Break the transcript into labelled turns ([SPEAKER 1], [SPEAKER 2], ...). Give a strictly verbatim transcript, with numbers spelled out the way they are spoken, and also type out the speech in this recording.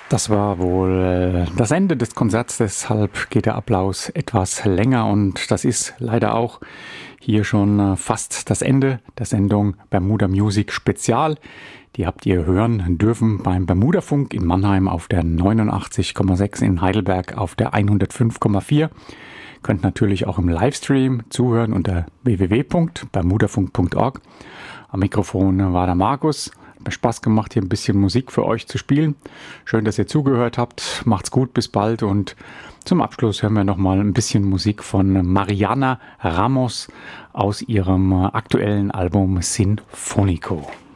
[SPEAKER 1] Das war wohl äh, das Ende des Konzerts, deshalb geht der Applaus etwas länger und das ist leider auch hier schon äh, fast das Ende der Sendung Bermuda Music Spezial. Die habt ihr hören dürfen beim Bermudafunk in Mannheim auf der neunundachtzig Komma sechs, in Heidelberg auf der hundertfünf Komma vier. Könnt natürlich auch im Livestream zuhören unter w w w punkt bermudafunk punkt org. Am Mikrofon war der Markus. Hat mir Spaß gemacht, hier ein bisschen Musik für euch zu spielen. Schön, dass ihr zugehört habt. Macht's gut, bis bald. Und zum Abschluss hören wir nochmal ein bisschen Musik von Mariana Ramos aus ihrem aktuellen Album Sinfonico.